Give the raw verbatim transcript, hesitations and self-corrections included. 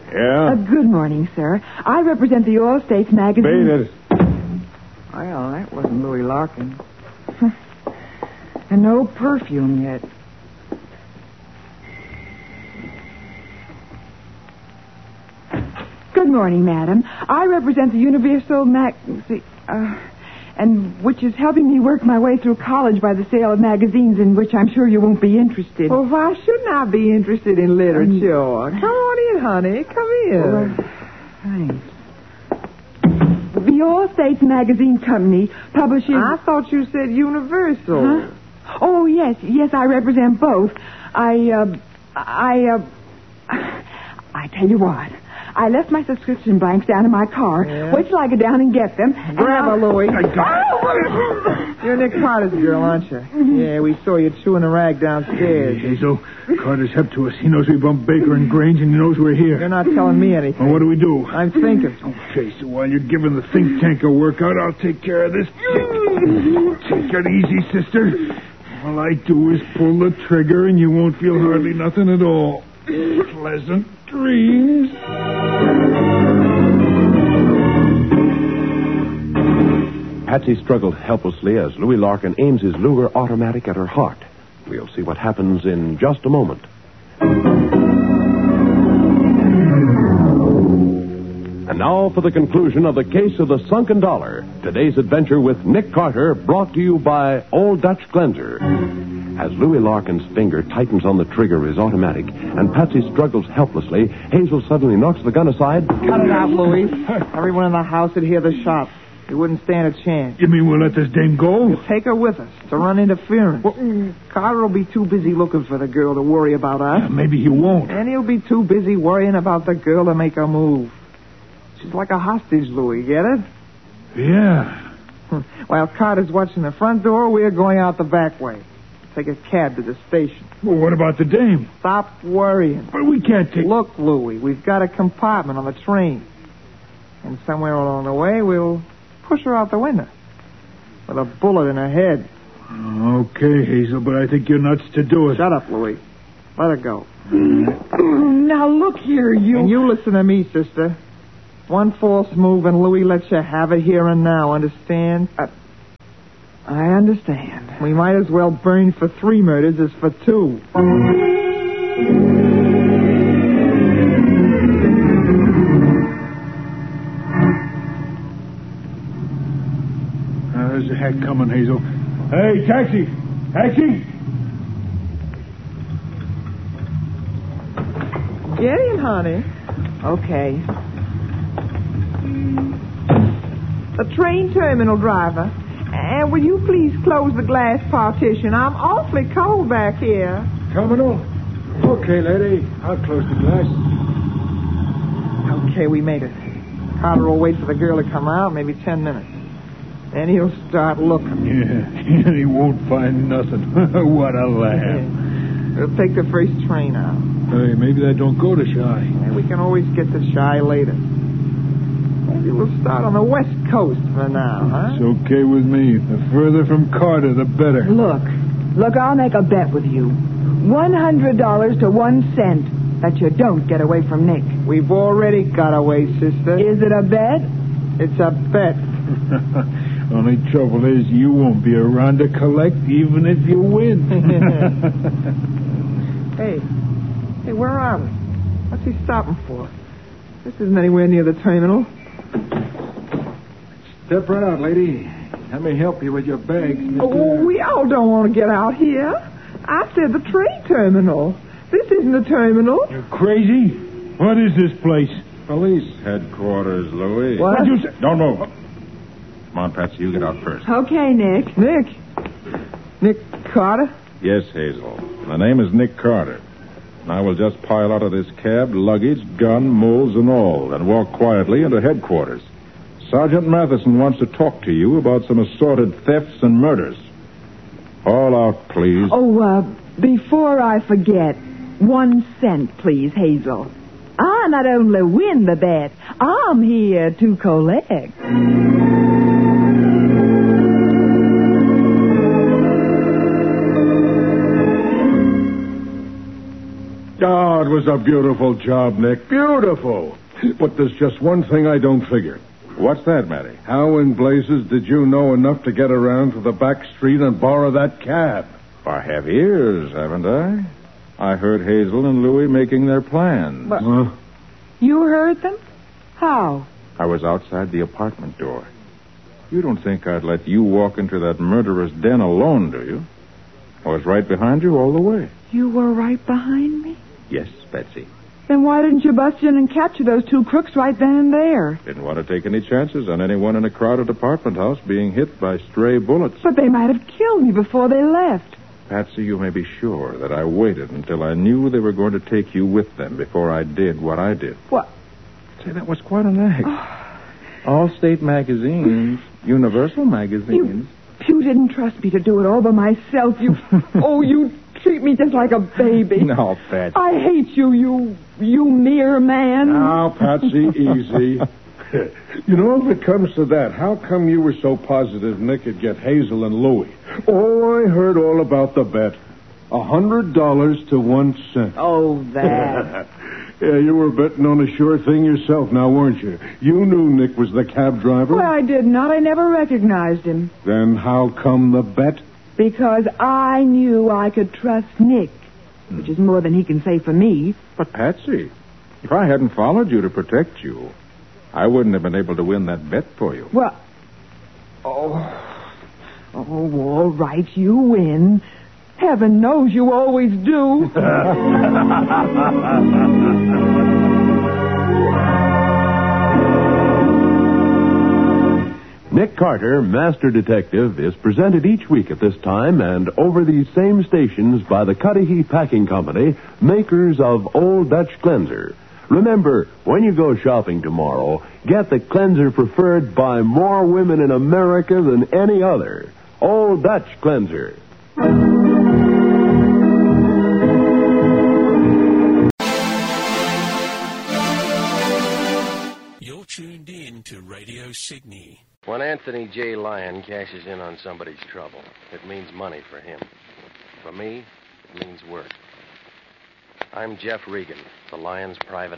Yeah? Uh, good morning, sir. I represent the Oil States magazine. Beat it. Well, that wasn't Louis Larkin. And no perfume yet. Good morning, madam. I represent the Universal Mag... Uh, and which is helping me work my way through college by the sale of magazines in which I'm sure you won't be interested. Well, why shouldn't I be interested in literature? Um, Come on in, honey. Come in. Well, thanks. The All States Magazine Company publishes... I thought you said Universal. Huh? Oh, yes. Yes, I represent both. I, uh... I, uh... I tell you what. I left my subscription blanks down in my car. Yeah. Wait till I get down and get them. Grab her, Louie. I got You're Nick Carter's girl, aren't you? Yeah, we saw you chewing a rag downstairs. Hey, Hazel, Carter's hep to us. He knows we bumped Baker and Grange, and he knows we're here. You're not telling me anything. Well, what do we do? I'm thinking. Okay, so while you're giving the think tank a workout, I'll take care of this. Take it easy, sister. All I do is pull the trigger, and you won't feel hardly nothing at all. Pleasant dreams. Patsy struggled helplessly as Louis Larkin aims his Luger automatic at her heart. We'll see what happens in just a moment. And now for the conclusion of the case of the sunken dollar. Today's adventure with Nick Carter, brought to you by Old Dutch Cleanser. As Louis Larkin's finger tightens on the trigger of his automatic and Patsy struggles helplessly, Hazel suddenly knocks the gun aside. Cut it out, Louie. Everyone in the house would hear the shot. We wouldn't stand a chance. You mean we'll let this dame go? We'll take her with us to run interference. Well, Carter will be too busy looking for the girl to worry about us. yeah, maybe he won't. And he'll be too busy worrying about the girl to make a move. She's like a hostage, Louie, get it? Yeah. While Carter's watching the front door, we're going out the back way. Take a cab to the station. Well, what about the dame? Stop worrying. But we can't take... Look, Louie, we've got a compartment on the train. And somewhere along the way, we'll push her out the window with a bullet in her head. Okay, Hazel, but I think you're nuts to do it. Shut up, Louie. Let her go. Now, look here, you... And you listen to me, sister. One false move and Louie lets you have it here and now, understand? Uh, I understand. We might as well burn for three murders as for two. Uh, there's a hack coming, Hazel. Hey, taxi! Taxi! Get in, honey. Okay. The train terminal driver. And will you please close the glass partition? I'm awfully cold back here. Terminal? Okay, lady. I'll close the glass. Okay, we made it. Carter will wait for the girl to come out, maybe ten minutes. Then he'll start looking. Yeah, and he won't find nothing. What a laugh. We'll take the first train out. Hey, maybe that don't go to Shy. And we can always get to Shy later. Maybe we'll start on the West Coast for now, huh? It's okay with me. The further from Carter, the better. Look. Look, I'll make a bet with you. One hundred dollars to one cent that you don't get away from Nick. We've already got away, sister. Is it a bet? It's a bet. Only trouble is you won't be around to collect even if you win. Hey. Hey, where are we? What's he stopping for? This isn't anywhere near the terminal. Step right out, lady. Let me help you with your bags, Mister Oh, we all don't want to get out here. I said the train terminal. This isn't a terminal. You crazy? What is this place? Police headquarters, Louis. What? What'd you say? Don't move. Come on, Patsy, you get out first. Okay, Nick. Nick. Nick Carter? Yes, Hazel. My name is Nick Carter. I will just pile out of this cab, luggage, gun, mules, and all, and walk quietly into headquarters. Sergeant Matheson wants to talk to you about some assorted thefts and murders. All out, please. Oh, uh, before I forget, one cent, please, Hazel. I not only win the bet, I'm here to collect. Oh, it was a beautiful job, Nick. Beautiful. But there's just one thing I don't figure. What's that, Matty? How in blazes did you know enough to get around to the back street and borrow that cab? I have ears, haven't I? I heard Hazel and Louie making their plans. But- Huh? You heard them? How? I was outside the apartment door. You don't think I'd let you walk into that murderous den alone, do you? I was right behind you all the way. You were right behind me? Yes, Betsy. Then why didn't you bust in and capture those two crooks right then and there? Didn't want to take any chances on anyone in a crowded apartment house being hit by stray bullets. But they might have killed me before they left. Patsy, you may be sure that I waited until I knew they were going to take you with them before I did what I did. What? Say, that was quite an act. All state magazines, Universal magazines. You, you didn't trust me to do it all by myself. You, oh, you treat me just like a baby. No, Patsy. I hate you, you, you mere man. Now, Patsy, easy. You know, if it comes to that, how come you were so positive Nick would get Hazel and Louie? Oh, I heard all about the bet. A hundred dollars to one cent. Oh, that. Yeah, you were betting on a sure thing yourself now, weren't you? You knew Nick was the cab driver. Well, I did not. I never recognized him. Then how come the bet? Because I knew I could trust Nick, which is more than he can say for me. But, Patsy, if I hadn't followed you to protect you, I wouldn't have been able to win that bet for you. Well, oh, oh, all right, you win. Heaven knows you always do. Nick Carter, Master Detective, is presented each week at this time and over these same stations by the Cudahy Packing Company, makers of Old Dutch Cleanser. Remember, when you go shopping tomorrow, get the cleanser preferred by more women in America than any other. Old Dutch Cleanser. You're tuned in to Radio Sydney. When Anthony J. Lyon cashes in on somebody's trouble, it means money for him. For me, it means work. I'm Jeff Regan, the Lyons private